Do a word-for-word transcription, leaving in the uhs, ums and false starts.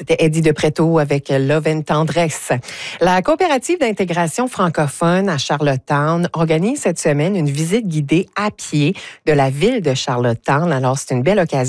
C'était Eddie de Pretto avec Love and Tendresse. La coopérative d'intégration francophone à Charlottetown organise cette semaine une visite guidée à pied de la ville de Charlottetown. Alors, c'est une belle occasion